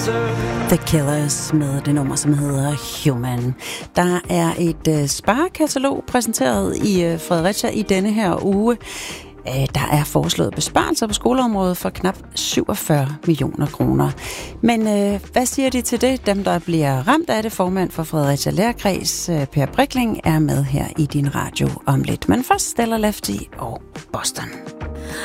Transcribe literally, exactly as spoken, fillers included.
The Killers med det nummer, som hedder Human. Der er et uh, sparekatalog præsenteret i uh, Fredericia i denne her uge. Uh, der er foreslået besparelser på skoleområdet for knap syvogfyrre millioner kroner. Men uh, hvad siger de til det? Dem, der bliver ramt af det, formand for Fredericia Lærerkreds, uh, Per Brikling, er med her i din radio om lidt. Men først Stella Lefty og Boston.